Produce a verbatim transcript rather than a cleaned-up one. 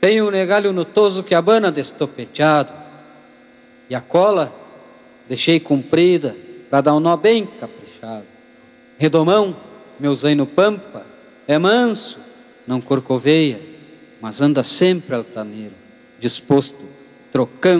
Tenho um negalho notoso que abana destopeteado, e a cola deixei comprida para dar um nó bem caprichado. Redomão, meu zaino pampa, é manso, não corcoveia, mas anda sempre altaneiro, disposto, trocando